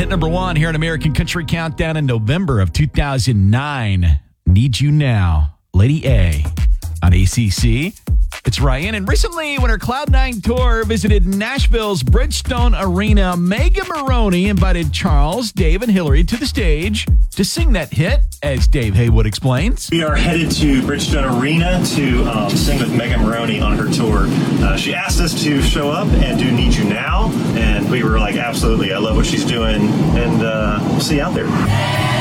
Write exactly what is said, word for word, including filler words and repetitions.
at number one here in American Country Countdown in November of two thousand nine. Need You Now, Lady A on A C C. It's Ryan, and recently when her Cloud nine tour visited Nashville's Bridgestone Arena, Megan Moroney invited Charles, Dave, and Hillary to the stage to sing that hit, as Dave Haywood explains. We are headed to Bridgestone Arena to um, sing with Megan Moroney on her tour. Uh, she asked us to show up and do Need You Now, and we were like, absolutely, I love what she's doing, and uh, we'll see you out there.